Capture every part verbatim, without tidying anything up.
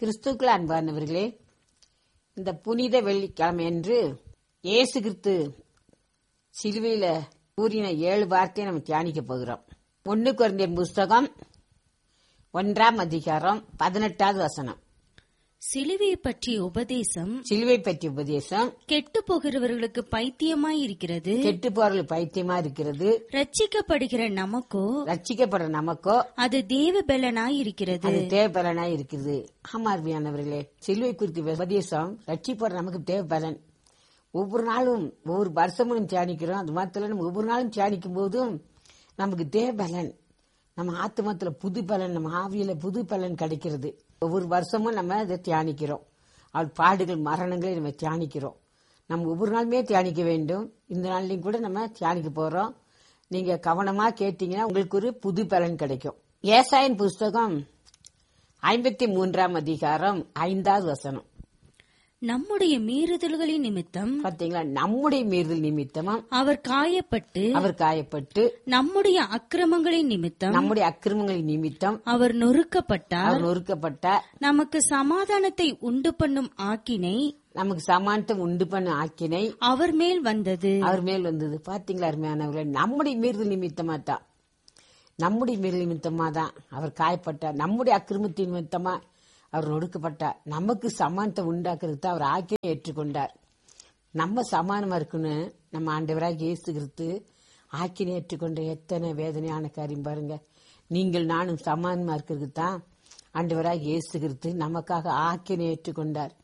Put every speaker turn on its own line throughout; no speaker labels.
கிறிஸ்துக்கள் அன்பானவர்களே, இந்த புனித வெள்ளிக்கிழமை என்று இயேசு கிறிஸ்து சிலுவையில கூறின ஏழு வார்த்தையை நம்ம தியானிக்க போகிறோம். ஒன்னு கொரிந்தியர் புஸ்தகம் ஒன்றாம் அதிகாரம் பதினெட்டாவது வசனம்.
சிலுவை பற்றிய உபதேசம்
சிலுவை பற்றிய உபதேசம்
கெட்டு போகிறவர்களுக்கு பைத்தியமாய் இருக்கிறது,
கெட்டு போறவர்கள் பைத்தியமா இருக்கிறது.
ரட்சிக்கப்படுகிற நமக்கோ
ரட்சிக்கப்படுற நமக்கோ
அது தேவ பலனாய் இருக்கிறது.
அது தேவபலனா இருக்குது. ஆமார்மையானவர்களே, சிலுவை குறித்த உபதேசம் ரட்சிப்படுற நமக்கு தேவபலன். ஒவ்வொரு நாளும் ஒவ்வொரு வருஷமும் தியானிக்கிறோம். அது மாத்திரம் நம்ம ஒவ்வொரு நாளும் தியானிக்கும் போதும் நமக்கு தேவபலன், நம்ம ஆத்மத்துல புது பலன், நம்ம ஆவியில புது பலன் கிடைக்கிறது. ஒவ்வொரு வருஷமும் நம்ம இதை தியானிக்கிறோம். அவள் பாடுகள் மரணங்களை நம்ம தியானிக்கிறோம். நம்ம ஒவ்வொரு நாளுமே தியானிக்க வேண்டும். இந்த நாள்லையும் கூட நம்ம தியானிக்க போறோம். நீங்க கவனமா கேட்டீங்கன்னா உங்களுக்கு ஒரு புது பலன் கிடைக்கும். ஏசாயின் புஸ்தகம் ஐம்பத்தி மூன்றாம் அதிகாரம் ஐந்தாவது வசனம்.
நம்முடைய மீறுதல்களின் நிமித்தம்
பாத்தீங்களா, நம்முடைய மீறுதல் நிமித்தமும்
அவர் காயப்பட்டு
அவர் காயப்பட்டு,
நம்முடைய அக்கிரமங்களின் நிமித்தம்
நம்முடைய அக்கிரமங்களின் நிமித்தம்
அவர் நொறுக்கப்பட்டார்.
அவர் நொறுக்கப்பட்டார்.
நமக்கு சமாதானத்தை உண்டு பண்ணும் ஆக்கினை
நமக்கு சமானத்தை உண்டு பண்ண ஆக்கினை
அவர் மேல் வந்தது.
அவர் மேல் வந்தது. பாத்தீங்களா அருமையானவர்களே, நம்முடைய மீறுதல் நிமித்தமா தான், நம்முடைய மீறுதல் நிமித்தமா தான் அவர் காயப்பட்டார். நம்முடைய அக்கிரமத்தின் நிமித்தமா அவர் நொடுக்கப்பட்டார். நமக்கு சமானத்தை உண்டாக்குறதுக்கு அவர் ஆக்கினை ஏற்றுக்கொண்டார். நம்ம சமானமா இருக்குன்னு நம்ம ஆண்டவராக இயேசு கிறிஸ்து ஆக்கினை ஏற்றுக்கொண்ட எத்தனை வேதனையான காரியம் பாருங்க. நீங்கள் நானும் சமானமா இருக்கிறதுக்கு தான் ஆண்டவராக இயேசு கிறிஸ்து நமக்காக ஆக்கினை ஏற்றுக்கொண்டார்.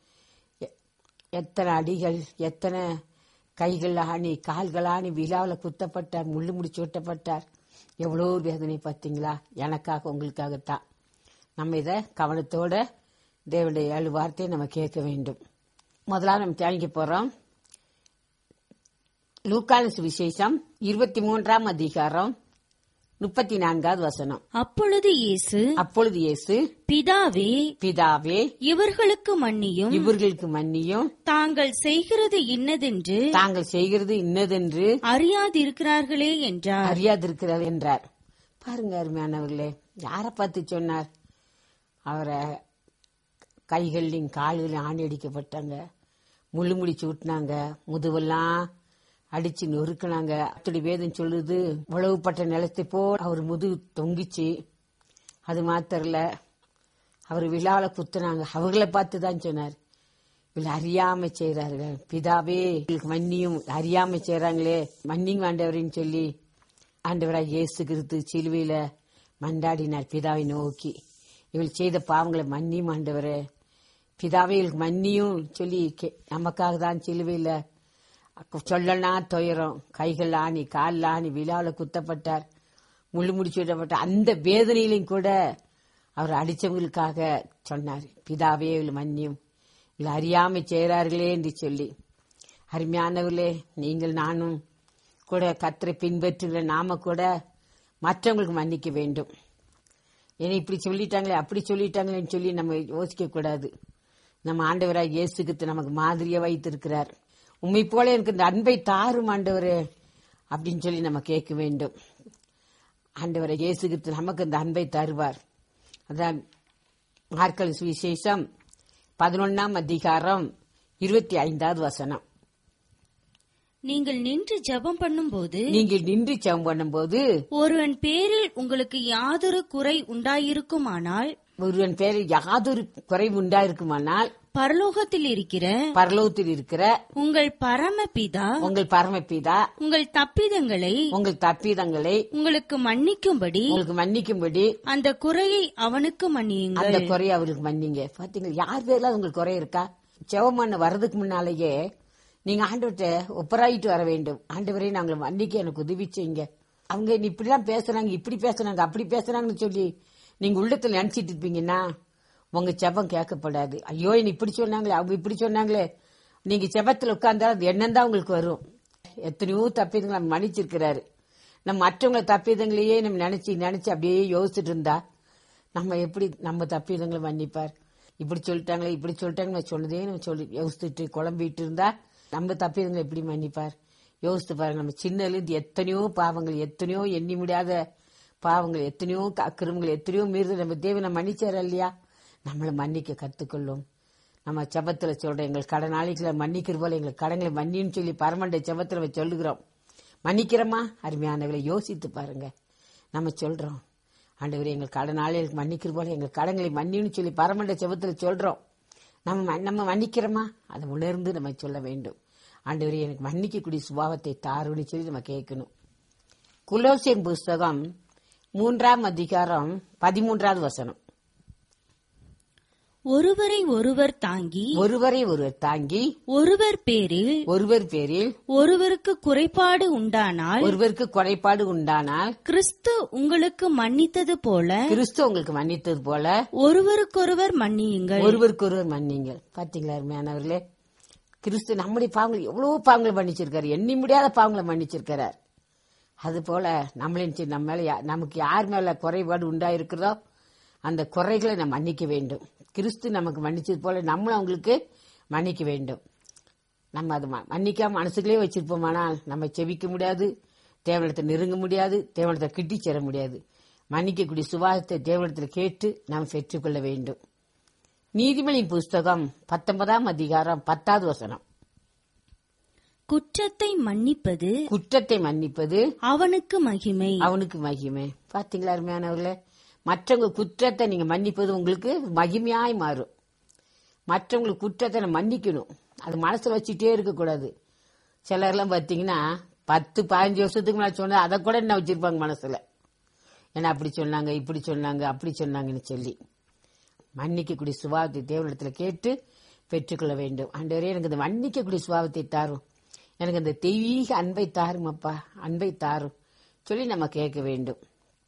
எத்தனை அடிகள், எத்தனை கைகள் ஆணி, கால்கள் ஆணி, விழாவில் குத்தப்பட்டார், முள்ளு முடிச்சு விட்டப்பட்டார். எவ்வளோ வேதனை பார்த்தீங்களா, எனக்காக உங்களுக்காகத்தான். நம்ம இதை கவனத்தோட தேவனுடைய ஏழு வார்த்தையை நம்ம கேட்க வேண்டும். முதலாவது நம்ம தியானிக்க போறோம் லூக்கான சுவிசேஷம் இருபத்தி மூன்றாம் அதிகாரம் முப்பத்தி நான்காவது வசனம்.
அப்பொழுது இயேசு
அப்பொழுது இயேசு
பிதாவே
பிதாவே
இவர்களுக்கு மன்னியும்,
இவர்களுக்கு மன்னியும்,
தாங்கள் செய்கிறது இன்னதென்று
தாங்கள் செய்கிறது இன்னதென்று
அறியாதிருக்கிறார்களே என்றார்.
அறியாதிருக்கிறார் என்றார். பாருங்க அருமையானவர்களே, யாரை பார்த்து சொன்னார்? அவரை கைகள்லையும் கால்களையும் ஆணி அடிக்கப்பட்டாங்க, முள்ளு முடிச்சு விட்டுனாங்க, முதுவெல்லாம் அடிச்சு நொறுக்கினாங்க. அப்படி வேதம் சொல்லுது, உழவுப்பட்ட நிலத்தை போல் அவர் முதுகு தொங்கிச்சு. அது மாத்திரல, அவர் விழாவில் குத்துனாங்க. அவர்களை பார்த்து தான் சொன்னார், இவள் அறியாம செய்யறார்கள், பிதாவே இவங்களுக்கு மன்னியும், அறியாம செய்யறாங்களே மன்னிங்க ஆண்டவரின்னு சொல்லி ஆண்டவராக இயேசு கிறிஸ்து சிலுவையில மண்டாடினார் பிதாவை நோக்கி. இவள் செய்த பாவங்களை மன்னியும் ஆண்டவரே, பிதாவே இவளுக்கு மன்னியும் சொல்லி நமக்காக தான் சிலுவையில சொல்லனா துயரம், கைகள் ஆணி, கால் ஆணி, விழாவில் குத்தப்பட்டார், முள்ளு முடிச்சு விடப்பட்டார். அந்த வேதனையிலும் கூட அவர் அடிச்சவங்களுக்காக சொன்னார், பிதாவே இவள் மன்னியும், இவள் அறியாம செய்கிறார்களே என்று சொல்லி. அருமையானவர்களே, நீங்கள் நானும் கூட கர்த்தரை பின்பற்றுகிற நாம கூட மற்றவங்களுக்கு மன்னிக்க வேண்டும். ஏன்னா இப்படி சொல்லிட்டாங்களே, அப்படி சொல்லிட்டாங்களேன்னு சொல்லி நம்ம யோசிக்க கூடாது. நம்ம ஆண்டவராக இயேசு கிறிஸ்து நமக்கு மாதிரியா வைத்திருக்கிறார். உண்மை போல எனக்கு இந்த அன்பை தாரும் ஆண்டவரே அப்படின்னு சொல்லி நம்ம கேட்க வேண்டும். ஆண்டவரை இயேசு கிறிஸ்து நமக்கு இந்த அன்பை தருவார். அதான் மார்க்கு சுவிசேஷம் பதினொன்னாம் அதிகாரம் இருபத்தி ஐந்தாவது வசனம்.
நீங்கள் நின்று ஜெபம் பண்ணும்போது
நீங்கள் நின்று ஜெபம் பண்ணும்போது
ஒருவன் பேரில் உங்களுக்கு யாதொரு குறை உண்டாயிருக்குமானால்
ஒருவன் பேரில் யாதொரு குறைவு உண்டாயிருக்குமானால்
பரலோகத்தில் இருக்கிற
பரலோகத்தில் இருக்கிற
உங்கள் பரமபிதா
உங்கள் பரமபிதா
உங்கள் தப்பிதங்களை
உங்கள் தப்பிதங்களை
உங்களுக்கு மன்னிக்கும்படி
உங்களுக்கு மன்னிக்கும்படி
அந்த குறையை அவனுக்கு மன்னியுங்கள்.
அந்த குறையை அவருக்கு மன்னிங்க. பாத்தீங்களா, யார் பேர்ல உங்களுக்கு குறை இருக்கா? ஜெபம் பண்ண வர்றதுக்கு முன்னாலேயே நீங்க ஆண்டவர்கிட்ட ஒப்பராயிட்டு வர வேண்டும். ஆண்டவரே, நாங்களை மன்னிக்க எனக்கு உதவி செய்யுங்க. அவங்க இப்படிலாம் பேசுறாங்க, இப்படி பேசுறாங்க, அப்படி பேசுறாங்கன்னு சொல்லி நீங்க உள்ளத்துல நினைச்சிட்டு இருப்பீங்கன்னா உங்க ஜெபம் கேட்கப்படாது. ஐயோ, என்ன இப்படி சொன்னாங்களே, அவங்க இப்படி சொன்னாங்களே, நீங்க ஜெபத்துல உட்கார்ந்தா அது எண்ணம் தான் உங்களுக்கு வரும். எத்தனையோ தப்பிதங்களை நம்ம மன்னிச்சிருக்கிறாரு. நம்ம மற்றவங்களை தப்பிதங்களையே நம்ம நினைச்சு நினைச்சு அப்படியே யோசிச்சுட்டு இருந்தா நம்ம எப்படி நம்ம தப்பிதங்களை மன்னிப்பார்? இப்படி சொல்லிட்டாங்களே, இப்படி சொல்லிட்டாங்க, சொன்னதே நம்ம சொல்லி யோசிச்சுட்டு குழம்பிட்டு இருந்தா நம்ம தப்பிதங்களை எப்படி மன்னிப்பார்? யோசித்து பாருங்க. நம்ம சின்னலேருந்து எத்தனையோ பாவங்கள், எத்தனையோ எண்ணி முடியாத பாவங்கள், எத்தனையோ அக்கிரமங்கள், எத்தனையோ மீறுதல் நம்ம தேவனை மன்னிச்சார் இல்லையா? நம்மளை மன்னிக்க கத்துக்கொள்ளும். நம்ம செபத்துல சொல்றோம், எங்கள் கடனாளிகளை மன்னிக்கிற போல எங்கள் கடங்களை மன்னின்னு சொல்லி பரமண்ட செபத்துல சொல்லுகிறோம். மன்னிக்கிறோமா? அருமையானவர்களை யோசித்து பாருங்க. நம்ம சொல்றோம், ஆண்டவரே எங்கள் கடனாளிகளுக்கு மன்னிக்கிற போல எங்கள் கடங்களை மன்னின்னு சொல்லி பரமண்ட செபத்துல சொல்றோம். நம்ம நம்ம மன்னிக்கிறோமா? அதை உணர்ந்து நம்ம சொல்ல வேண்டும். ஆண்டவரே எனக்கு மன்னிக்கக்கூடிய சுபாவத்தை தாருன்னு சொல்லி நம்ம கேட்கணும். கொலோசியர் புஸ்தகம் மூன்றாம் அதிகாரம் பதிமூன்றாவது வசனம்.
ஒருவரை ஒருவர் தாங்கி
ஒருவரை ஒருவர் தாங்கி
ஒருவர் பேரில்
ஒருவர் பேரில்
ஒருவருக்கு குறைபாடு உண்டானால்
ஒருவருக்கு குறைபாடு உண்டானால்
கிறிஸ்து உங்களுக்கு மன்னித்தது போல
கிறிஸ்து உங்களுக்கு மன்னித்தது போல
ஒருவருக்கொருவர் மன்னியுங்கள்.
ஒருவருக்கு ஒருவர் மன்னிங்கள். பாத்தீங்களா அருமையானவர்களே, கிறிஸ்து நம்முடைய பாவங்கள் எவ்வளவு பாவங்களை மன்னிச்சிருக்காரு, எண்ணி முடியாத பாவங்களை மன்னிச்சிருக்கிறார். அது போல நம்மளின் நம்ம மேல நமக்கு யார் மேல குறைபாடு உண்டாயிருக்கிறதோ அந்த குறைகளை நம்ம மன்னிக்க வேண்டும். கிறிஸ்து நமக்கு மன்னிச்சது போல நம்மளும் அவங்களுக்கு மன்னிக்க வேண்டும். நம்ம அதை மன்னிக்காம மனசுக்குள்ளே வச்சிருப்போமானால் நம்ம செவிக்க முடியாது, தேவனத்தை நெருங்க முடியாது, தேவனத்தை கிட்டி சேர முடியாது. மன்னிக்கக்கூடிய சுபாவத்தை தேவனத்தில் கேட்டு நாம் பெற்றுக்கொள்ள வேண்டும். நீதிமொழியின் புஸ்தகம் பத்தொன்பதாம் அதிகாரம் பத்தாவது வசனம்.
குற்றத்தை மன்னிப்பது
குற்றத்தை மன்னிப்பது
அவனுக்கு மகிமை
அவனுக்கு மகிமை. பாத்தீங்களா அருமையானவர்களே, மற்றவங்க குற்றத்தை நீங்க மன்னிப்பது உங்களுக்கு மகிமையாய் மாறும். மற்றவங்களுக்கு குற்றத்தை நம்ம மன்னிக்கணும், அது மனசுல வச்சுட்டே இருக்க கூடாது. சிலர்லாம் பாத்தீங்கன்னா பத்து பதினஞ்சு வருஷத்துக்கு மேல சொன்னா அதை கூட என்ன வச்சிருப்பாங்க மனசுல, ஏன்னா அப்படி சொன்னாங்க இப்படி சொன்னாங்க அப்படி சொன்னாங்கன்னு சொல்லி. மன்னிக்கக்கூடிய சுபாவத்தை தேவனிடத்துல கேட்டு பெற்றுக்கொள்ள வேண்டும். ஆண்டவரே எனக்கு இந்த மன்னிக்கக்கூடிய சுபாவத்தை தாரும், எனக்கு இந்த தெய்வீக அன்பை தாரும் அப்பா, அன்பை தாரும் சொல்லி நம்ம கேட்க வேண்டும்.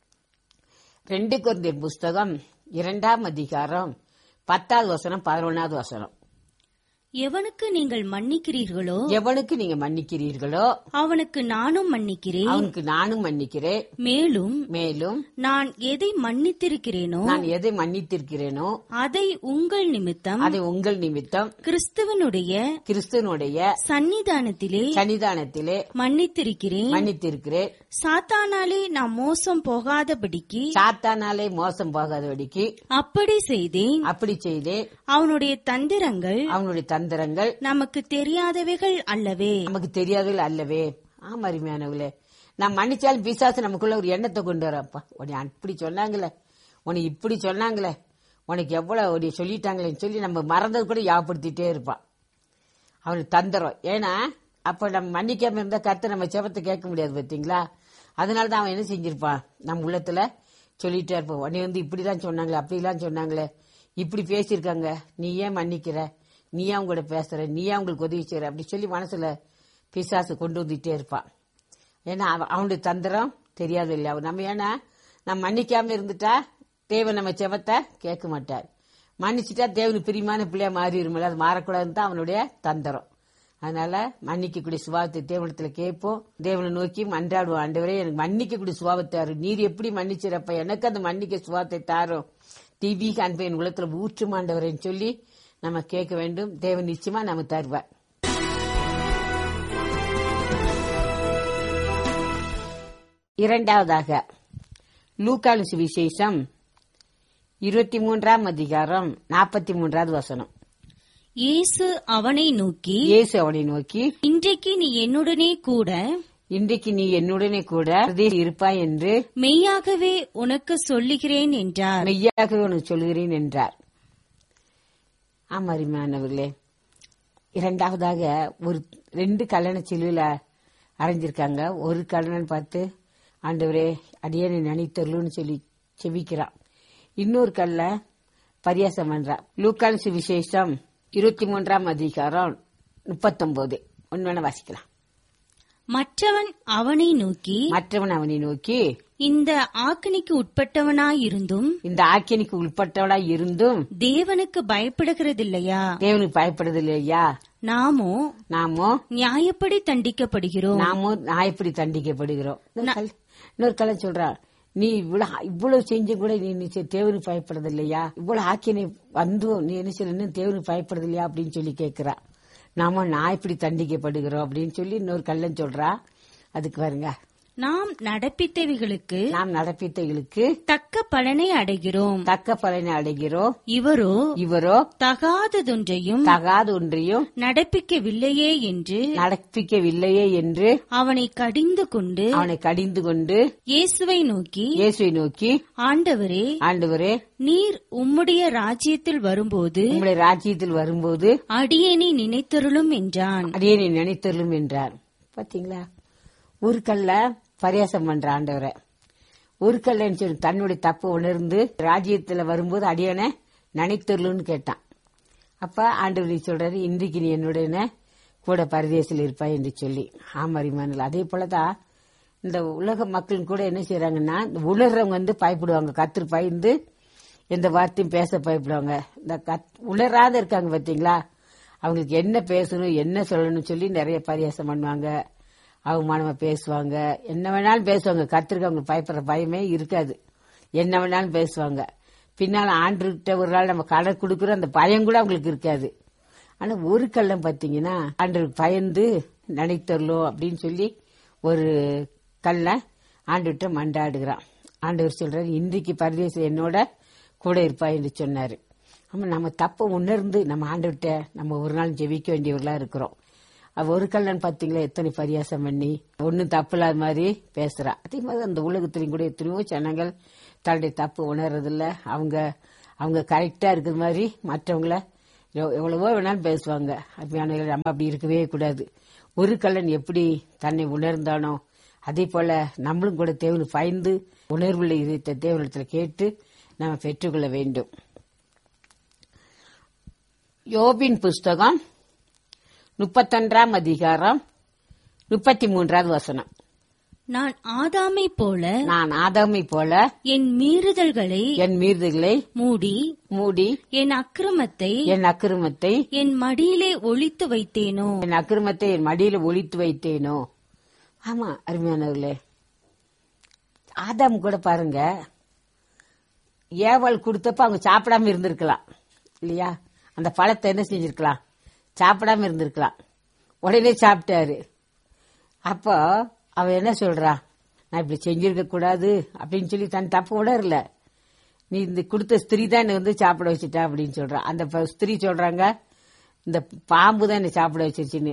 ரெண்டு கொரிந்தியர் புஸ்தகம் இரண்டாம் அதிகாரம் பத்தாவது வசனம் பதினொன்னாவது வசனம்.
எவனுக்கு நீங்கள் மன்னிக்கிறீர்களோ
எவனுக்கு நீங்க மன்னிக்கிறீர்களோ
அவனுக்கு நானும் மன்னிக்கிறேன்
அவனுக்கு நானும் மன்னிக்கிறேன்.
மேலும்
மேலும்
நான் எதை மன்னித்திருக்கிறேனோ
நான் எதை மன்னித்திருக்கிறேனோ
அதை உங்கள் நிமித்தம்
அதை உங்கள் நிமித்தம்
கிறிஸ்துவனுடைய
கிறிஸ்துவனுடைய
சன்னிதானத்திலே
சன்னிதானத்திலே
மன்னித்திருக்கிறேன்.
மன்னித்திருக்கிறேன்.
சாத்தானாலே நான் மோசம் போகாதபடிக்கு
சாத்தானாலே மோசம் போகாதபடிக்கு
அப்படி செய்தேன்.
அப்படி செய்தேன்.
அவனுடைய தந்திரங்கள்
அவனுடைய தந்திரங்கள்
நமக்கு தெரியாதவைகள் அல்லவே
நமக்கு தெரியாதவர்கள் அல்லவே. ஆமா அருமையானவர்களே, நான் மன்னிச்சாலும் பிசாசு நமக்குள்ள ஒரு எண்ணத்தை கொண்டு வரப்பா, உன்னை அப்படி சொன்னாங்களே, உனக்கு இப்படி சொன்னாங்களே, உனக்கு எவ்வளவு சொல்லிட்டாங்களேன்னு சொல்லி நம்ம மறந்தது கூட யாப்படுத்திட்டே இருப்பான். அவனுக்கு தந்திரம். ஏன்னா அப்ப நம்ம மன்னிக்காம இருந்தா கர்த்தர் நம்ம செபத்தை கேட்க முடியாது பாத்தீங்களா. அதனாலதான் அவன் என்ன செஞ்சிருப்பான், நம்ம உள்ளத்துல சொல்லிட்டே இருப்பான், உன்னை வந்து இப்படிதான் சொன்னாங்களே அப்படிலாம் சொன்னாங்களே இப்படி பேசியிருக்காங்க, நீ ஏன் மன்னிக்கிற, நீ ஏன் கூட பேசுற, நீ ஏன் அவங்களுக்கு உதவி செய்யற அப்படி சொல்லி மனசுல பிசாசு கொண்டு வந்துட்டே இருப்பான். ஏன்னா அவனுடைய தந்திரம் தெரியாது இல்லை அவன் நம்ம. ஏன்னா நம்ம மன்னிக்காம இருந்துட்டா தேவன் நம்ம செபத்தை கேட்க மாட்டார், மன்னிச்சுட்டா தேவனுக்கு பிரியமான பிள்ளையா மாறிடுமில்ல, அது மாறக்கூடாதுன்னு தான் அவனுடைய தந்திரம். அதனால மன்னிக்கக்கூடிய சுபாவத்தை தேவனத்துல கேட்போம், தேவனை நோக்கி மன்றாடுவோம். ஆண்டவரே எனக்கு மன்னிக்கக்கூடிய சுபாவத்தை தாரு, நீர் எப்படி மன்னிச்சிடப்ப எனக்கு அந்த மன்னிக்க சுபாவத்தை தாரும், தீபீக அன்பை என் உலகத்துல ஊற்றும் ஆண்டவரேன்னு சொல்லி நம்ம கேட்க வேண்டும். தேவன் நிச்சயமா நம்ம தருவார். இரண்டாவதாக லூக்கானு சுவிசேஷம் இருபத்தி மூன்றாம் அதிகாரம் நாற்பத்தி மூன்றாவது வசனம்.
இயேசு அவனை நோக்கி
இயேசு அவனை நோக்கி
இன்றைக்கு நீ என்னுடனே கூட
இன்றைக்கு நீ என்னுடனே கூட இருப்பாய் என்று
மெய்யாகவே உனக்கு சொல்லுகிறேன் என்றார்.
மெய்யாகவே உனக்கு சொல்கிறேன் என்றார். ஆமாரிமானவர்களே, இரண்டாவதாக ஒரு ரெண்டு கல்யாண சிலுவையில அரைஞ்சிருக்காங்க. ஒரு கல்யாணம் பார்த்து ஆண்டவரே அடியே நினைத்தருளுன்னு சொல்லி செபிக்கிறான். இன்னொரு கல்ல பரியாசம் பண்றான். லூக்கான் சுவிசேஷம் இருபத்தி மூன்றாம் அதிகாரம் முப்பத்தொன்பது ஒன்னு வாசிக்கலாம்.
மற்றவன் அவனை நோக்கி
மற்றவன் அவனை நோக்கி
இந்த ஆக்கினிக்கு உட்பட்டவனாயிருந்தும்
இந்த ஆக்கினிக்கு உட்பட்டவனாய் இருந்தும்
தேவனுக்கு பயப்படுகிறதில்லையா
தேவனுக்கு பயப்படுறதில்லையா
நாமோ
நாமோ
நியாயப்படி தண்டிக்கப்படுகிறோம்
நாமோ நியாயப்படி தண்டிக்கப்படுகிறோம். இன்னொரு கலை சொல்றா, நீ இவ்வளவு இவ்வளவு செஞ்சு கூட நீ தேவனுக்கு பயப்படுறது இல்லையா, இவ்வளவு ஆக்கினை வந்தும் நீ என்ன செய்ய இன்னும் தேவனுக்கு பயப்படுறது இல்லையா அப்படின்னு சொல்லி கேட்கிறா. நாம நான் இப்படி தண்டிக்கப்படுகிறோம் அப்படின்னு சொல்லி இன்னொரு கள்ளன் சொல்றா. அதுக்கு பாருங்க,
நாம் நடப்பித்தவைகளுக்கு
நாம் நடப்பித்தவர்களுக்கு
தக்க பலனை அடைகிறோம்.
தக்க பலனை அடைகிறோம்.
இவரோ
இவரோ
தகாததொன்றையும்
தகாத ஒன்றையும்
நடப்பிக்கவில்லையே என்று
நடப்பிக்கவில்லையே என்று
அவனை கடிந்து கொண்டு
அவனை கடிந்து கொண்டு
இயேசுவை நோக்கி,
இயேசுவை நோக்கி,
ஆண்டவரே,
ஆண்டவரே,
நீர் உம்முடைய ராஜ்யத்தில் வரும்போது
உங்களுடைய ராஜ்யத்தில் வரும்போது
அடியேனை நினைத்தருளும் என்றான்.
அடியேனை நினைத்தருளும் என்றார். பாத்தீங்களா, ஒரு கல்ல பரியாசம் பண்ற ஆண்டவரை, ஒரு கல்ல சொல்லி தன்னுடைய தப்பு உணர்ந்து ராஜ்யத்துல வரும்போது அடியேனை நினைத்தருளும்னு கேட்டான். அப்ப ஆண்டவர் சொல்றாரு, இன்றைக்கு நீ என்னுடைய கூட பரதேசில் இருப்பாய் என்று சொல்லி. ஆமரிமானல் அதே போலதான் இந்த உலக மக்கள் கூட என்ன செய்யறாங்கன்னா, இந்த உணர்றவங்க வந்து பயப்படுவாங்க, கத்திர பயந்து எந்த வார்த்தையும் பேச பயப்படுவாங்க. இந்த உணராத இருக்காங்க பாத்தீங்களா, அவங்களுக்கு என்ன பேசணும் என்ன சொல்லணும்னு சொல்லி நிறைய பரியாசம் பண்ணுவாங்க, அவமானமா பேசுவாங்க, என்ன வேணாலும் பேசுவாங்க. கத்திரிக்க அவங்களுக்கு பயப்படுற பயமே இருக்காது, என்ன வேணாலும் பேசுவாங்க. பின்னால ஆண்டுகிட்ட ஒரு நாள் நம்ம கடன் கொடுக்குறோம், அந்த பயம் கூட அவங்களுக்கு இருக்காது. ஆனா ஒரு கள்ளம் பாத்தீங்கன்னா, ஆண்டு பயந்து நினைத்தரலோ அப்படின்னு சொல்லி ஒரு கல்ல ஆண்டுகிட்ட மண்டாடுகிறான். ஆண்டவர் சொல்றாரு, இன்றைக்கு பரதேசம் என்னோட கூட இருப்பா என்று சொன்னாரு. ஆமா, நம்ம தப்ப உணர்ந்து நம்ம ஆண்டுகிட்ட நம்ம ஒரு நாள் ஜெபிக்க வேண்டியவர்களா இருக்கிறோம். ஒரு கல்லன் பாத்தீங்களா எத்தனை பரியாசம் பண்ணி ஒன்னும் தப்பு இல்லாத மாதிரி பேசுறா. அதே மாதிரி அந்த உலகத்திலையும் கூட எத்தனையோ ஜனங்கள் தன்னுடைய தப்பு உணர்றதில்ல, அவங்க அவங்க கரெக்டா இருக்கிற மாதிரி மற்றவங்கள எவ்வளவோ வேணாலும் பேசுவாங்க. அருமையானவர்களே, நம்ம அப்படி இருக்கவே கூடாது. ஒரு கல்லன் எப்படி தன்னை உணர்ந்தானோ அதே போல நம்மளும் கூட தேவனு பயந்து உணர்வுள்ள இதயத்தை தேவனிடத்துல கேட்டு நாம பெற்றுக்கொள்ள வேண்டும். யோபின் புஸ்தகம் முப்பத்தொன்றாம் அதிகாரம் முப்பத்தி மூன்றாவது வசனம்.
நான் ஆதாமை போல
நான் ஆதாமை போல
என் மீறுதல்களை
என் மீறுதல்களை
மூடி
மூடி
என் அக்கிரமத்தை
என் அக்கிரமத்தை
என் மடியிலே ஒளித்து வைத்தேனோ
என் அக்கிரமத்தை என் மடியில ஒளித்து வைத்தேனோ. ஆமா அருமையானவர்களே, ஆதாம் கூட பாருங்க, ஏவாள் கொடுத்தப்ப அவங்க சாப்பிடாம இருந்திருக்கலாம் இல்லையா? அந்த பழத்தை என்ன செஞ்சிருக்கலாம், சாப்பிடாம இருந்திருக்கலாம். உடனே சாப்பிட்டாரு. அப்போ அவ என்ன சொல்றா, நான் இப்படி செஞ்சிருக்க கூடாது அப்படின்னு சொல்லி தன் தப்பு உணரல. நீ இந்த கொடுத்த ஸ்திரீ தான் என்னை வந்து சாப்பிட வச்சுட்டா அப்படின்னு சொல்றா. அந்த ஸ்திரீ சொல்றாங்க, இந்த பாம்பு தான் என்னை சாப்பிட வச்சிருச்சுன்னு.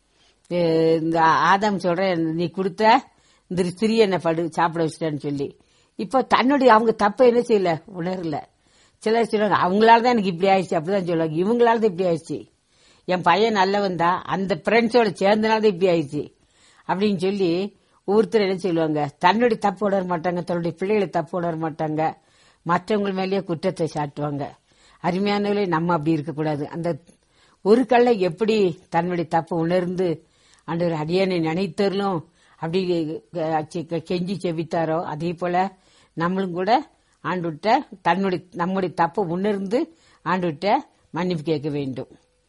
இந்த ஆதாம் சொல்ற, நீ கொடுத்த இந்த ஸ்திரீ என்ன படு சாப்பிட வச்சுட்டான்னு சொல்லி. இப்போ தன்னுடைய அவங்க தப்ப என்ன செய்யல, உணரல. சிலர் சொல்லுவாங்க, அவங்களாலதான் எனக்கு இப்படி ஆயிடுச்சு அப்படிதான் சொல்லுவாங்க. இவங்களாலதான் இப்படி ஆயிடுச்சு, என் பையன் நல்லவன் தான், அந்த ஃப்ரெண்ட்ஸோட சேர்ந்தனால்தான் இப்படி ஆயிடுச்சு அப்படின்னு சொல்லி ஒவ்வொருத்தர் என்ன சொல்லுவாங்க, தன்னுடைய தப்பு உணர மாட்டாங்க, தன்னுடைய பிள்ளைகளை தப்பு உணர மாட்டாங்க, மற்றவங்க மேலேயே குற்றத்தை சாட்டுவாங்க. அருமையானவர்களே, நம்ம அப்படி இருக்கக்கூடாது. அந்த ஒரு கல்லை எப்படி தன்னுடைய தப்பு உணர்ந்து ஆண்டவர் அடியானை நினைத்தரலும் அப்படி கெஞ்சி செவித்தாரோ, அதே போல நம்மளும் கூட ஆண்டுகிட்ட தன்னுடைய நம்முடைய தப்பை உணர்ந்து ஆண்டுகிட்ட மன்னிப்பு கேட்க வேண்டும்.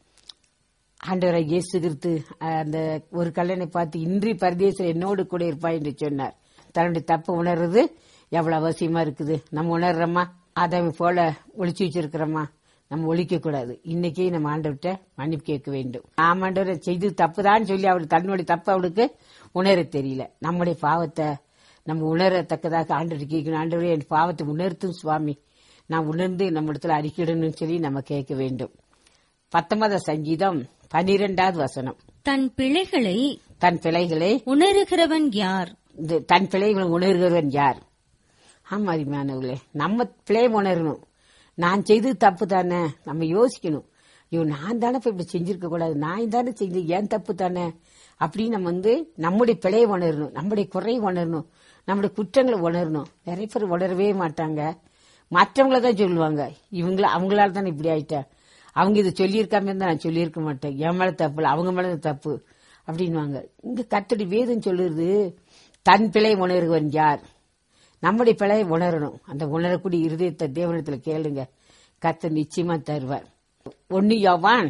ஆண்டவரை இயேசு கிறிஸ்து அந்த ஒரு கல்லனை பார்த்து, இன்றி பரதேசம் என்னோடு கூட இருப்பாய் என்று சொன்னார். தன்னுடைய தப்பை உணர்றது எவ்வளவு அவசியமா இருக்குது. நம்ம உணர்றோமா, ஆதாமை போல ஒளிச்சு வச்சிருக்கிறோமா? நம்ம ஒழிக்க கூடாது. இன்னைக்கு நம்ம ஆண்டவர்கிட்ட மன்னிப்பு கேட்க வேண்டும். ஆம் ஆண்டவரை செய்து தப்புதான் சொல்லி அவர் தன்னுடைய தப்பு அவளுக்கு உணர தெரியல. நம்முடைய பாவத்தை நம்ம உணரத்தக்கதாக ஆண்டவர் கேட்கணும். ஆண்டவரே, என் பாவத்தை உணர்த்தும் சுவாமி, நான் உணர்ந்து நம்ம இடத்துல அறிக்கிடணும்னு சொல்லி நம்ம கேட்க வேண்டும். பத்தொன்பதாம் சங்கீதம் பனிரெண்டாவது வசனம்.
தன் பிழைகளை
தன் பிழைகளை
உணர்கிறவன் யார்?
தன் பிழைகளை உணர்கிறவன் யார்? ஆமா அருமையானவர்களே, நம்ம பிழை உணரணும். நான் செய்தது தப்பு தானே, நம்ம யோசிக்கணும். ஐயோ, நான் தானே இப்ப இப்படி செஞ்சிருக்க கூடாது, நான் தானே செஞ்சு, ஏன் தப்பு தானே அப்படின்னு நம்ம வந்து நம்முடைய பிழையை உணரணும், நம்முடைய குறையை உணரணும், நம்முடைய குற்றங்களை உணரணும். நிறைய பேர் உணரவே மாட்டாங்க, மற்றவங்கள தான் சொல்லுவாங்க, இவங்கள அவங்களால தானே இப்படி ஆயிட்டேன், அவங்க இதை சொல்லியிருக்காம இருந்தா நான் சொல்லியிருக்க மாட்டேன், என் மேல தப்பு இல்லை, அவங்க மேல தப்பு அப்படின்வாங்க. இங்க கர்த்தருடைய வேதம் சொல்லுறது, தன் பிழை உணர்வன் யார்? நம்முடைய பிழையை உணரணும். அந்த உணரக்கூடிய இருதயத்தை தேவனிடத்துல கேளுங்க, கர்த்தர் நிச்சயமா தருவார். ஒன்னு யோவான்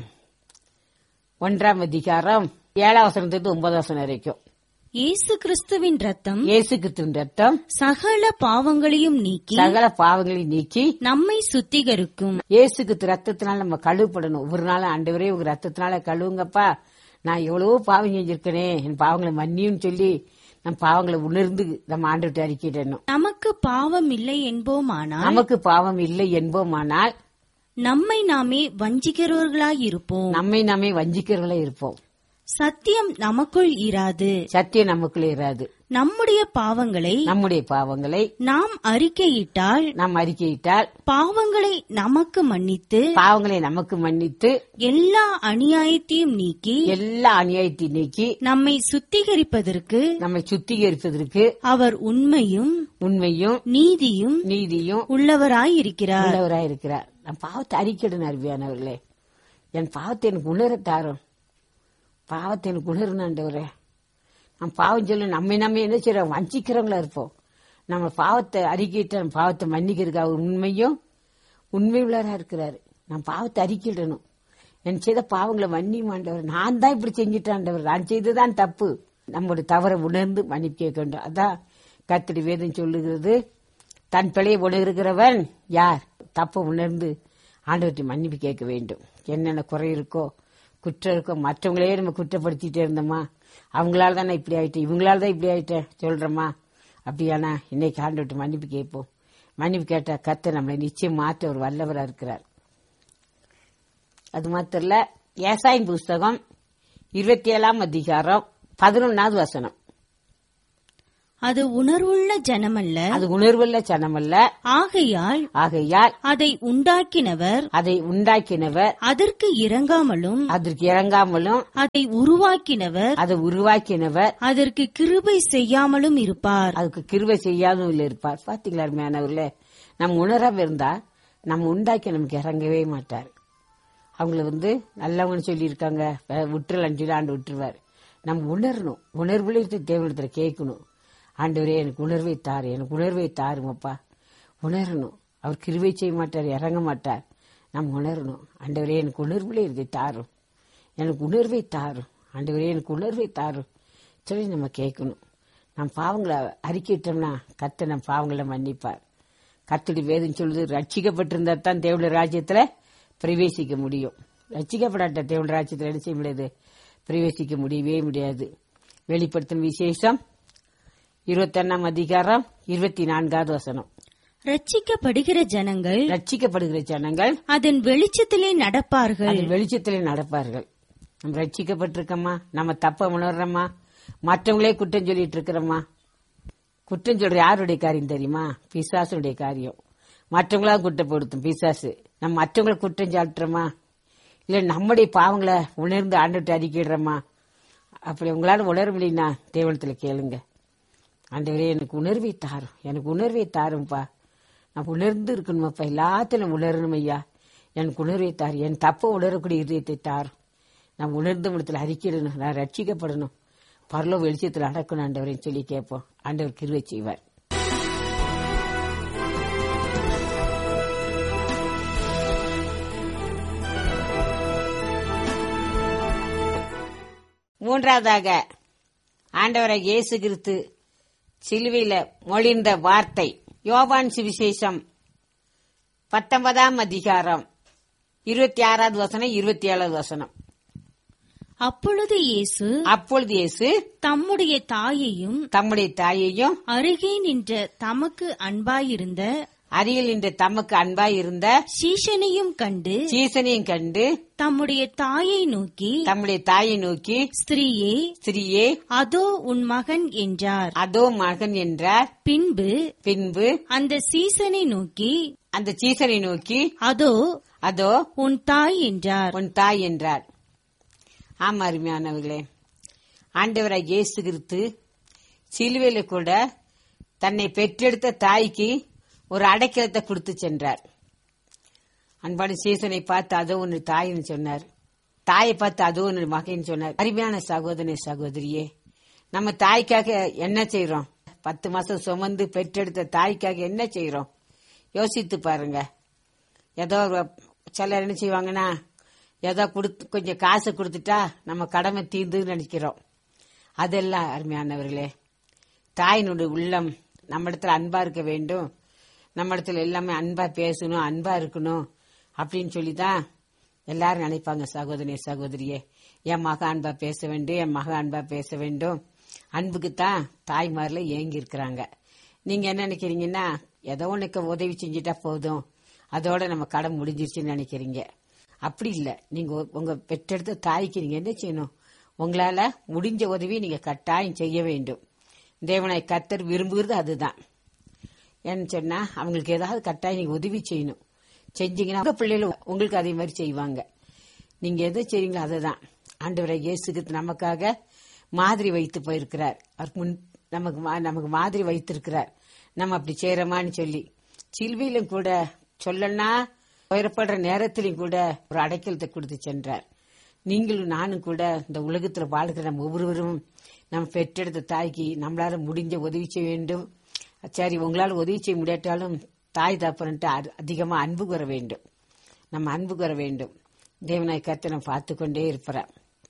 ஒன்றாம் அதிகாரம் ஏழாம் வசனத்திலிருந்து ஒன்பதாம் வசனம் வரைக்கும்.
இயேசு கிறிஸ்துவின் ரத்தம்
இயேசு கிறிஸ்துவின் ரத்தம்
சகல பாவங்களையும் நீக்கி
சகல பாவங்களையும் நீக்கி
நம்மை சுத்திகரிக்கும்.
இயேசு கிறிஸ்து ரத்தத்தினால நம்ம கழுவப்படணும். ஒவ்வொரு நாளும் ஆண்டவரே உங்க ரத்தத்தினால கழுவுங்கப்பா, நான் எவ்வளவோ பாவம் செஞ்சிருக்கனே, என் பாவங்களை மன்னியும் சொல்லி நம் பாவங்களை உணர்ந்து நம்ம ஆண்டுகிட்ட அறிக்கையிடணும்.
நமக்கு பாவம் இல்லை என்போமானால்
நமக்கு பாவம் இல்லை என்போமானால்
நம்மை நாமே வஞ்சிக்கிறவர்களாயிருப்போம்.
நம்மை நாமே வஞ்சிக்கிறவர்களா இருப்போம்.
சத்தியம் நமக்குள் இராது.
சத்தியம் நமக்குள்ள இராது.
நம்முடைய பாவங்களை
நம்முடைய பாவங்களை
நாம் அறிக்கையிட்டால்
நாம் அறிக்கையிட்டால்
பாவங்களை நமக்கு மன்னித்து
பாவங்களை நமக்கு மன்னித்து
எல்லா அநியாயத்தையும் நீக்கி
எல்லா அநியாயத்தையும் நீக்கி
நம்மை சுத்திகரிப்பதற்கு
நம்மை சுத்திகரிப்பதற்கு
அவர் உண்மையும்
உண்மையும்
நீதியும்
நீதியும்
உள்ளவராயிருக்கிறார்.
உள்ளவராயிருக்கிறார். நான் பாவத்தை அறிக்கையிடணும் அருமையானவர்களே. என் பாவத்தை எனக்கு உணரத்தாரும். பாவத்தை எனக்கு உணர்னாண்டவரே. நம்ம பாவம் சொல்லி நம்ம நம்ம என்ன செய்யறோம், வஞ்சிக்கிறவங்களா இருப்போம். நம்ம பாவத்தை அறிக்கையிட்ட நம்ம பாவத்தை மன்னிக்கிறதுக்கு அவர் உண்மையும் உண்மை உள்ளவரா இருக்கிறாரு. நம்ம பாவத்தை அறிக்கையிடணும். என் செய்த பாவங்களை மன்னிமாண்டவர். நான் தான் இப்படி செஞ்சிட்டாண்டவர், நான் செய்ததான் தப்பு. நம்மளுடைய தவறை உணர்ந்து மன்னிப்பு கேட்க வேண்டும். அதான் கர்த்தருடைய வேதம் சொல்லுகிறது, தன் பிழையை உணர்கிறவன் யார்? தப்பை உணர்ந்து ஆண்டவர்கிட்ட மன்னிப்பு கேட்க வேண்டும். என்னென்ன குறை இருக்கோ குற்றம் இருக்கோ மற்றவங்களே நம்ம குற்றப்படுத்திட்டே இருந்தோமா, அவங்களால தான் நான் இப்படி ஆயிட்டேன், இவங்களால தான் இப்படி ஆயிட்டேன் சொல்றோமா? அப்படியானா இன்னைக்கு ஆண்டவர்கிட்ட மன்னிப்பு கேட்போம். மன்னிப்பு கேட்டா கர்த்தர் நம்மளை நிச்சயம் மாற்ற ஒரு வல்லவரா இருக்கிறார். அது மாத்திரம் இல்ல, ஏசாயின் புஸ்தகம் இருபத்தி ஏழாம் அதிகாரம் பதினொன்னாவது வசனம்.
அது உணர்வுள்ள ஜனமல்ல,
அது உணர்வுள்ள ஜனமல்ல,
ஆகையால்
ஆகையால்
அதை உண்டாக்கினவர்
அதை உண்டாக்கினவர்
அதற்கு இறங்காமலும்
அதற்கு இறங்காமலும்
அதை உருவாக்கினவர்
அதை உருவாக்கினவர்
அதற்கு கிருபை செய்யாமலும் இருப்பார்.
அதுக்கு கிருபை செய்யாதும் இருப்பார். பாத்தீங்களா அருமையானவர்களே, நம்ம உணராம இருந்தா நம்ம உண்டாக்கி நமக்கு இறங்கவே மாட்டார். அவங்கள வந்து நல்லவங்கன்னு சொல்லியிருக்காங்க, விட்டுறலன்னு சொல்லி ஆண்டு விட்டுருவார். நம்ம உணரணும். உணர்வுல இருந்து தேவனிடத்துல கேட்கணும், ஆண்டவரே எனக்கு உணர்வை தாரு, எனக்கு உணர்வை தாருமப்பா. உணரணும். அவர் கிருபை செய்ய மாட்டார், இறங்க மாட்டார். நம்ம உணரணும். ஆண்டவரே எனக்கு உணர்வுல இருந்து தாரும், எனக்கு உணர்வை தாரும், ஆண்டவரே எனக்கு உணர்வை தாரும் சொல்லி நம்ம கேட்கணும். நம்ம பாவங்களை அறிக்கிட்டோம்னா கர்த்தர் நம்ம பாவங்களை மன்னிப்பார். கர்த்தருடைய வேதம் சொல்லுது, ரட்சிக்கப்பட்டிருந்தா தான் தேவனுடைய ராஜ்யத்துல பிரவேசிக்க முடியும். ரட்சிக்கப்படாட்ட தேவனுடைய ராஜ்யத்துல என்ன செய்ய முடியாது, பிரவேசிக்க முடியவே முடியாது. வெளிப்படுத்தும் விசேஷம் இருபத்தி ஒன்னாம் அதிகாரம் இருபத்தி நான்காவது வசனம்.
ரட்சிக்கப்படுகிற ஜனங்கள்
ரட்சிக்கப்படுகிற ஜனங்கள்
அதன் வெளிச்சத்திலே நடப்பார்கள்.
அதன் வெளிச்சத்திலே நடப்பார்கள். நம்ம ரட்சிக்கப்பட்டிருக்கோமா, நம்ம தப்ப உணர்றோமா, மற்றவங்களே குற்றம் சொல்லிட்டு இருக்கிறோமா? குற்றம் சொல்ற யாருடைய காரியம் தெரியுமா? பிசாசுடைய காரியம். மற்றவங்களா குற்றப்படுத்தும் பிசாசு. நம்ம மற்றவங்களை குற்றம் சாட்டுறோமா, இல்ல நம்முடைய பாவங்களை உணர்ந்து ஆண்டுட்டு அறிக்கிடுறோமா? அப்படி உங்களால உணர முடியும்னா தேவனத்துல கேளுங்க. ஆண்டவரே எனக்கு உணர்வை தாரும், எனக்கு உணர்வை தாரும்பா. நான் உணர்ந்து இருக்கணுமாப்பா, எல்லாத்திலும் உணரணும் ஐயா. எனக்கு உணர்வை தாரு, என் தப்ப உணரக்கூடிய இதயத்தை தாரும். நான் உணர்ந்த இடத்துல அறிக்கிடணும், நான் ரட்சிக்கப்படணும், பரலோக வெளிச்சத்தில் அடக்கணும் ஆண்டவரேன்னு சொல்லி கேட்போம். ஆண்டவர் கிருபை செய்வார். மூன்றாவதாக ஆண்டவரை இயேசு கிறிஸ்து சிலுவையில மொழிந்த வார்த்தை. யோவான் சுவிசேஷம் பத்தொன்பதாம் அதிகாரம் இருபத்தி ஆறாவது வசனம் இருபத்தி ஏழாவது வசனம்.
அப்பொழுது இயேசு
அப்பொழுது இயேசு
தம்முடைய தாயையும்
தம்முடைய தாயையும்
அருகே நின்ற தமக்கு அன்பாயிருந்த
அருகில் நின்ற தமக்கு அன்பாய் இருந்த
சீஷனையும் கண்டு
சீசனையும் கண்டு
தம்முடைய தாயை நோக்கி
தம்முடைய தாயை நோக்கி
ஸ்திரீயே
ஸ்திரீயே
அதோ உன் மகன் என்றார்.
அதோ மகன் என்றார்.
பின்பு
பின்பு
அந்த சீசனை நோக்கி
அந்த சீசனை நோக்கி
அதோ
அதோ
உன் தாய் என்றார்.
உன் தாய் என்றார். ஆமா அருமையானவர்களே, ஆண்டவராய் இயேசு கிறிஸ்து சிலுவையில கூட தன்னை பெற்றெடுத்த தாய்க்கு ஒரு அடைக்கலத்தை கொடுத்து சென்றார். அன்பான சீசனை பார்த்து அதோ ஒன்னு தாயின்னு சொன்னார், தாயை பார்த்து அதோ ஒன்னு மகன் சொன்னார். அருமையான சகோதரனே சகோதரியே, நம்ம தாய்க்காக என்ன செய்யறோம்? பத்து மாசம் சுமந்து பெற்றெடுத்த தாய்க்காக என்ன செய்யறோம்? யோசித்து பாருங்க. ஏதோ சிலர் என்ன செய்வாங்கன்னா, ஏதோ கொடுத்து கொஞ்சம் காசு கொடுத்துட்டா நம்ம கடமை தீர்ந்துன்னு நினைக்கிறோம். அதெல்லாம் அருமையானவர்களே, தாயினுடைய உள்ளம் நம்ம இடத்துல அன்பா இருக்க வேண்டும், நம்ம இடத்துல எல்லாமே அன்பா பேசணும், அன்பா இருக்கணும் அப்படின்னு சொல்லிதான் எல்லாரும் நினைப்பாங்க. சகோதரனே சகோதரியே, என் மக அன்பா பேச வேண்டும், என் மக அன்பா பேச வேண்டும் அன்புக்குத்தான் தாய்மார்ல ஏங்கி இருக்கிறாங்க. நீங்க என்ன நினைக்கிறீங்கன்னா, ஏதோ உனக்கு உதவி செஞ்சுட்டா போதும், அதோட நம்ம கடன் முடிஞ்சிருச்சுன்னு நினைக்கிறீங்க. அப்படி இல்ல. நீங்க உங்க பெற்றெடுத்த தாய்க்கு நீங்க என்ன செய்யணும்? உங்களால முடிஞ்ச உதவி நீங்க கட்டாயம் செய்ய வேண்டும். தேவனாய் கர்த்தர் விரும்புகிறது அதுதான். ஏன்னு சொன்னா, அவங்களுக்கு ஏதாவது கட்டாயம் நீங்க உதவி செய்யணும். செஞ்சீங்கன்னா உங்க பிள்ளைகள் உங்களுக்கு அதே மாதிரி செய்வாங்க. நீங்க எதை செய்றீங்களோ அதுதான். ஆண்டவரை இயேசுக்கு நமக்காக மாதிரி வைத்து போயிருக்கிறார். அவர் முன் நமக்கு நமக்கு மாதிரி வைத்திருக்கிறார். நம்ம அப்படி செய்யறோமான்னு சொல்லி சிலுவையிலும் கூட சொல்லனா உயரப்படுற நேரத்திலும் கூட ஒரு அடைக்கலத்தை கொடுத்து சென்றார். நீங்களும் நானும் கூட இந்த உலகத்துல வாழ்கிற நம்ம ஒவ்வொருவரும் நம்ம பெற்றெடுத்த தாய்க்கு நம்மளால முடிஞ்ச உதவி செய்ய வேண்டும். சரி, உங்களால உதவி செய்ய முடியாட்டாலும் தாய் தப்பன்ட்டு அதிகமா அன்பு கூற வேண்டும். நம்ம அன்பு கூற வேண்டும். தேவனாய் கர்த்தர் நம்ம பார்த்து கொண்டே இருப்பார்.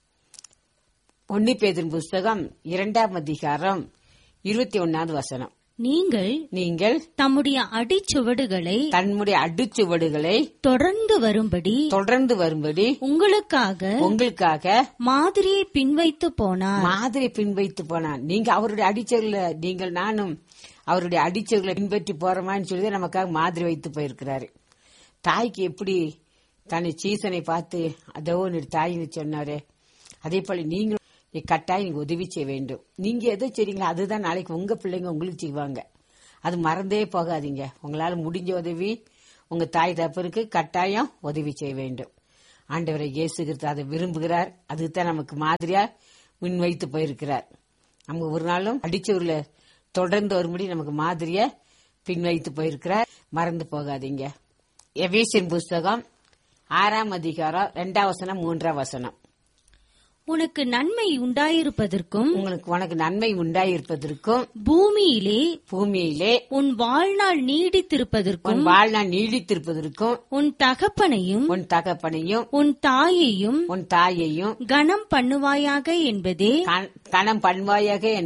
ஒன்னு பேதுரு புஸ்தகம் இரண்டாம் அதிகாரம் இருபத்தி ஒன்னாவது வசனம்.
நீங்கள்
நீங்கள்
தம்முடைய அடிச்சுவடுகளை
தன்னுடைய அடிச்சுவடுகளை
தொடர்ந்து வரும்படி
தொடர்ந்து வரும்படி
உங்களுக்காக
உங்களுக்காக
மாதிரியை பின்வைத்து போனார்.
மாதிரி பின்வைத்து போனார். நீங்க அவருடைய அடிச்சவர்களை நீங்கள் நானும் அவருடைய அடிச்சவர்களை பின்பற்றி போறோமான்னு சொல்லி நமக்காக மாதிரி வைத்து போயிருக்கிறாரு. தாய்க்கு எப்படி தன்னை சீசனை பார்த்து அதோ தாயின்னு சொன்னாரு, அதே போல நீங்களும் கட்டாயம் நீங்க உதவி செய்ய வேண்டும். நீங்க எதை செய்றீங்களோ அதுதான் நாளைக்கு உங்க பிள்ளைங்க உங்களுக்கு செய்வாங்க. அது மறந்தே போகாதீங்க. உங்களால முடிஞ்ச உதவி உங்க தாய் தப்பருக்கு கட்டாயம் உதவி செய்ய வேண்டும். ஆண்டவரை இயேசு கிறிஸ்து அதை விரும்புகிறார். அதுதான் நமக்கு மாதிரியா முன் வைத்து போயிருக்கிறார். நமக்கு ஒரு நாளும் அடிச்சவர்ல தொடர்ந்து வரும்படி நமக்கு மாதிரியா பின் வைத்து போயிருக்கிறார். மறந்து போகாதீங்க. எபேசியர் புஸ்தகம் ஆறாம் அதிகாரம் இரண்டாம் வசனம் மூன்றாம் வசனம்.
உனக்கு நன்மை உண்டாயிருப்பதற்கும்
உங்களுக்கு உனக்கு நன்மை உண்டாயிருப்பதற்கும்
பூமியிலே
பூமியிலே
உன் வாழ்நாள் நீடித்திருப்பதற்கும்
உன் வாழ்நாள் நீடித்திருப்பதற்கும்
உன் தகப்பனையும்
உன் தகப்பனையும்
உன் தாயையும்
உன் தாயையும்
கனம் பண்ணுவாயாக என்பதே
கணம் பண்ணுவாயாக